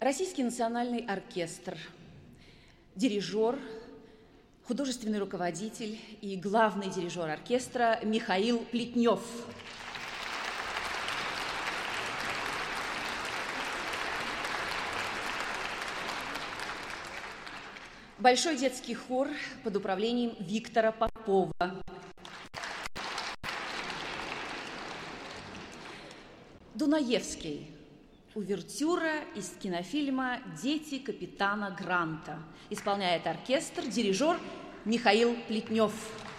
Российский национальный оркестр, дирижер, художественный руководитель и главный дирижер оркестра Михаил Плетнев. Большой детский хор под управлением Виктора Попова. Дунаевский. Увертюра из кинофильма «Дети капитана Гранта». Исполняет оркестр, дирижер Михаил Плетнев.